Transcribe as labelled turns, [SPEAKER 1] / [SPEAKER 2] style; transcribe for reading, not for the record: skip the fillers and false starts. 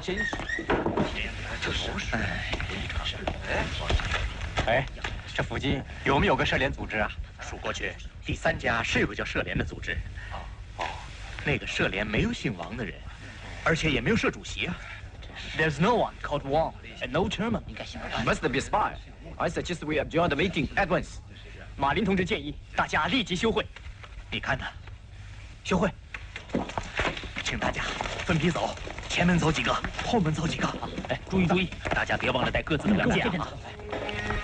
[SPEAKER 1] 真是，就是，
[SPEAKER 2] 哎，这附近有没有个社联组织啊？数过去，第3家是有个叫社联的组织。那个社联没有姓王的人，而且也没有社主席啊。There's no one called Wang and no chairman.
[SPEAKER 3] Must be spy. I suggest we adjourn the meeting at once.
[SPEAKER 4] 马林同志建议大家立即休会。
[SPEAKER 2] 你看呢？休会，请大家分批走，前门走几个，后门走几个。
[SPEAKER 4] 哎，注意，大家别忘了带各自的文件啊。